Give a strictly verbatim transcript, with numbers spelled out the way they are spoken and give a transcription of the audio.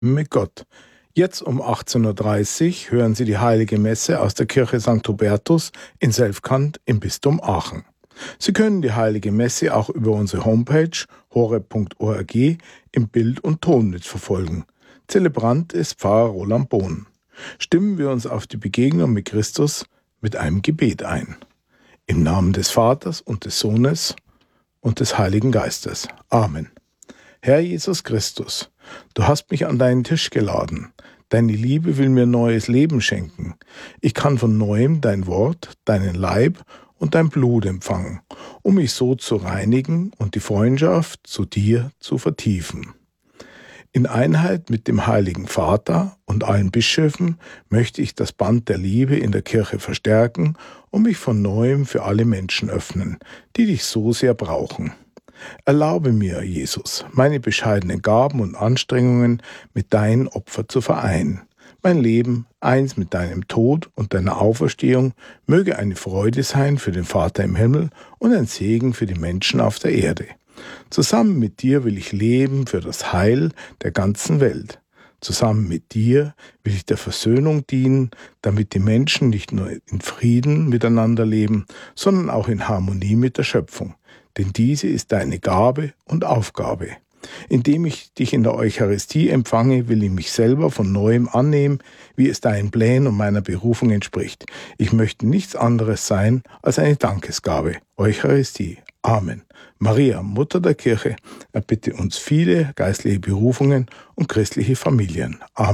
mit Gott. Jetzt um achtzehn Uhr dreißig hören Sie die Heilige Messe aus der Kirche Sankt Hubertus in Selfkant im Bistum Aachen. Sie können die Heilige Messe auch über unsere Homepage horeb punkt org im Bild- und Ton mitverfolgen. Zelebrant ist Pfarrer Roland Bohn. Stimmen wir uns auf die Begegnung mit Christus mit einem Gebet ein. Im Namen des Vaters und des Sohnes und des Heiligen Geistes. Amen. Herr Jesus Christus, du hast mich an deinen Tisch geladen. Deine Liebe will mir neues Leben schenken. Ich kann von neuem dein Wort, deinen Leib und dein Blut empfangen, um mich so zu reinigen und die Freundschaft zu dir zu vertiefen. In Einheit mit dem Heiligen Vater und allen Bischöfen möchte ich das Band der Liebe in der Kirche verstärken und mich von neuem für alle Menschen öffnen, die dich so sehr brauchen. Erlaube mir, Jesus, meine bescheidenen Gaben und Anstrengungen mit deinen Opfern zu vereinen. Mein Leben, eins mit deinem Tod und deiner Auferstehung, möge eine Freude sein für den Vater im Himmel und ein Segen für die Menschen auf der Erde. Zusammen mit dir will ich leben für das Heil der ganzen Welt. Zusammen mit dir will ich der Versöhnung dienen, damit die Menschen nicht nur in Frieden miteinander leben, sondern auch in Harmonie mit der Schöpfung. Denn diese ist deine Gabe und Aufgabe. Indem ich dich in der Eucharistie empfange, will ich mich selber von Neuem annehmen, wie es deinen Plänen und meiner Berufung entspricht. Ich möchte nichts anderes sein als eine Dankesgabe. Eucharistie. Amen. Maria, Mutter der Kirche, erbitte uns viele geistliche Berufungen und christliche Familien. Amen.